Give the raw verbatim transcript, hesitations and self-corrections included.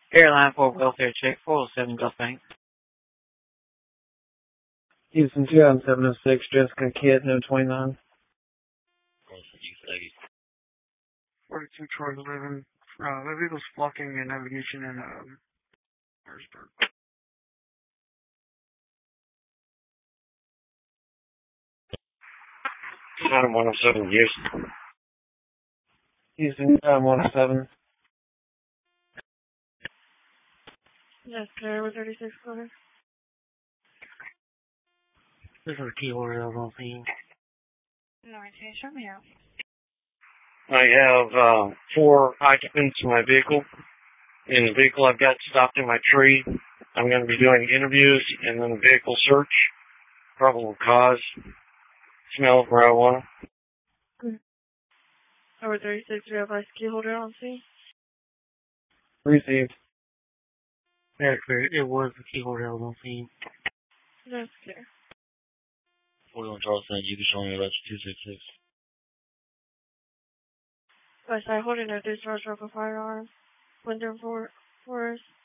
Airline for welfare check, four oh seven Gulf Bank. Houston two seven oh six, Jessica Kidd, no twenty-nine. forty-two Charles eleven, uh, the vehicle's flocking in navigation in, um, Harrisburg. Adam one oh seven, Houston. Houston, um, one oh seven. Yes, Carrier thirty-six, go ahead. This is a key holder that was on scene. nineteen, show me out. I have uh, four occupants in my vehicle. In the vehicle I've got stopped in my tree. I'm going to be doing interviews and then a vehicle search. Probable cause. Smell of marijuana. Over thirty-six, we have ice key holder on scene. Received. Yeah, clear. It was the key holder that was on scene. That's clear. forty-one Charleston, you can show me that's two six six. West side holding a discharge of a firearm. Winter for Forest.